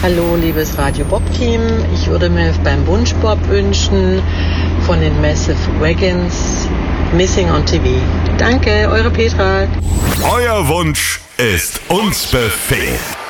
Hallo, liebes Radio Bob-Team. Ich würde mir beim Wunschbob wünschen von den Massive Wagons Missing on TV. Danke, eure Petra. Euer Wunsch ist uns Befehl.